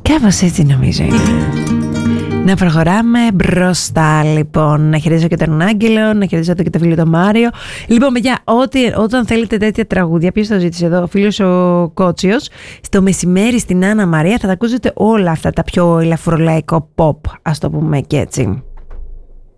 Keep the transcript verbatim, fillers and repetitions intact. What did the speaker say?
Κάπως έτσι νομίζω είναι. Να προχωράμε μπροστά, λοιπόν. Να χαιρετήσω και τον Άγγελο, να χαιρετήσω και το φίλο τον Μάριο. Λοιπόν, παιδιά, ό,τι, όταν θέλετε τέτοια τραγούδια, ποιος το ζήτησε εδώ, ο φίλος ο Κότσιος, στο μεσημέρι στην Άννα Μαρία θα τα ακούσετε όλα αυτά τα πιο ελαφρολαϊκό pop, ας το πούμε και έτσι.